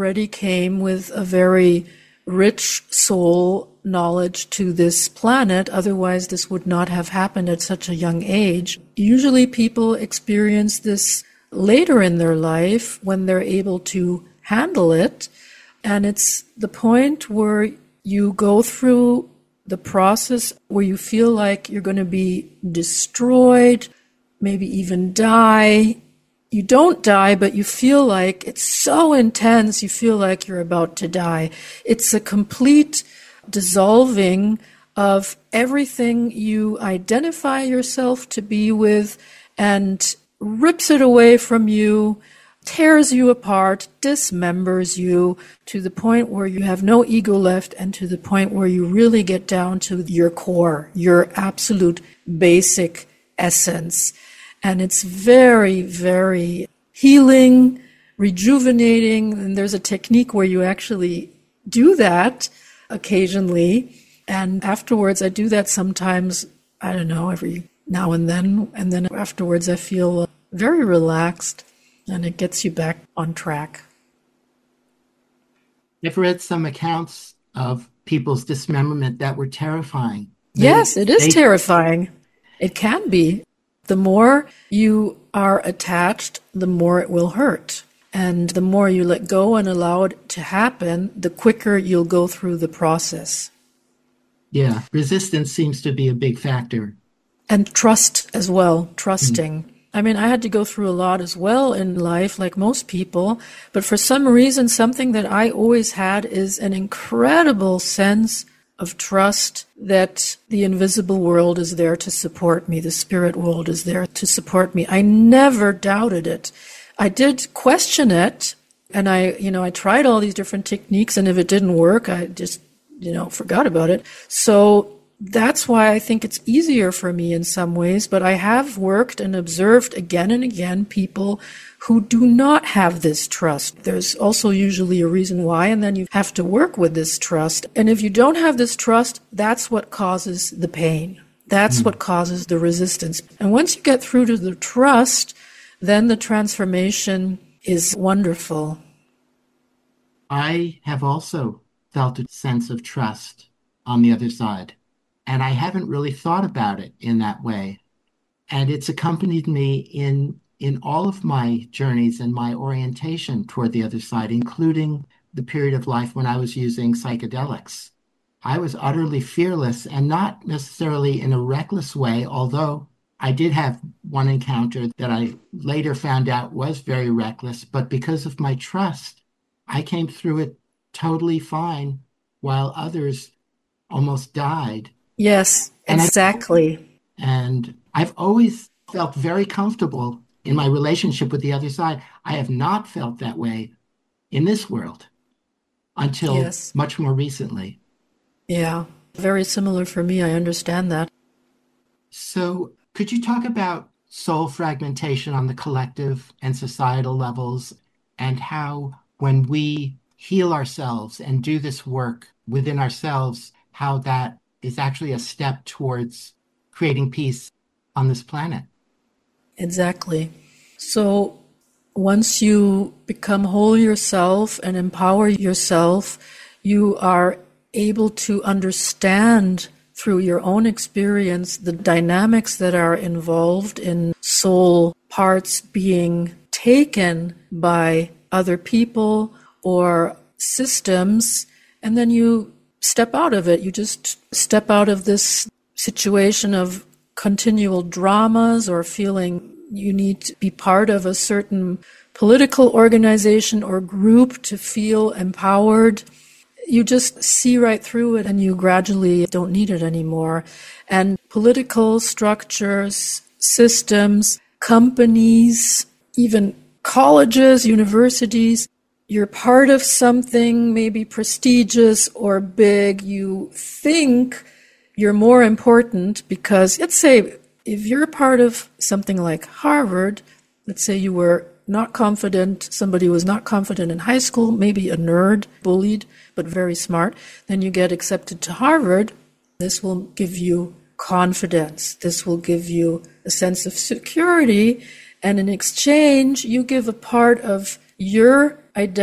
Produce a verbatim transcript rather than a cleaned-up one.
already came with a very rich soul knowledge to this planet. Otherwise, this would not have happened at such a young age. Usually people experience this later in their life when they're able to handle it. And it's the point where you go through the process where you feel like you're going to be destroyed, maybe even die. You don't die, but you feel like it's so intense, you feel like you're about to die. It's a complete dissolving of everything you identify yourself to be with and rips it away from you, tears you apart, dismembers you to the point where you have no ego left and to the point where you really get down to your core, your absolute basic essence. And it's very, very healing, rejuvenating. And there's a technique where you actually do that occasionally. And afterwards, I do that sometimes, I don't know, every now and then. And then afterwards, I feel very relaxed and it gets you back on track. I've read some accounts of people's dismemberment that were terrifying. They, yes, it is they... terrifying. It can be. The more you are attached, the more it will hurt. And the more you let go and allow it to happen, the quicker you'll go through the process. Yeah, resistance seems to be a big factor. And trust as well, trusting. Mm. I mean, I had to go through a lot as well in life, like most people. But for some reason, something that I always had is an incredible sense of trust that the invisible world is there to support me. The spirit world is there to support me. I never doubted it. I did question it, and I, you know, I tried all these different techniques, and if it didn't work, I just, you know, forgot about it. So that's why I think it's easier for me in some ways, but I have worked and observed again and again people who do not have this trust. There's also usually a reason why, and then you have to work with this trust. And if you don't have this trust, that's what causes the pain. That's mm. what causes the resistance. And once you get through to the trust, then the transformation is wonderful. I have also felt a sense of trust on the other side. And I haven't really thought about it in that way. And it's accompanied me in in all of my journeys and my orientation toward the other side, including the period of life when I was using psychedelics. I was utterly fearless and not necessarily in a reckless way, although I did have one encounter that I later found out was very reckless. But because of my trust, I came through it totally fine, while others almost died. Yes, exactly. And, I, and I've always felt very comfortable in my relationship with the other side. I have not felt that way in this world until yes. much more recently. Yeah, very similar for me. I understand that. So could you talk about soul fragmentation on the collective and societal levels, and how when we heal ourselves and do this work within ourselves, how that is actually a step towards creating peace on this planet? Exactly. So once you become whole yourself and empower yourself, you are able to understand through your own experience the dynamics that are involved in soul parts being taken by other people or systems, and then you step out of it. You just step out of this situation of continual dramas or feeling you need to be part of a certain political organization or group to feel empowered. You just see right through it and you gradually don't need it anymore. And political structures, systems, companies, even colleges, universities, you're part of something maybe prestigious or big. You think you're more important because, let's say, if you're part of something like Harvard, let's say you were not confident, somebody was not confident in high school, maybe a nerd, bullied, but very smart, then you get accepted to Harvard. This will give you confidence. This will give you a sense of security. And in exchange, you give a part of your identity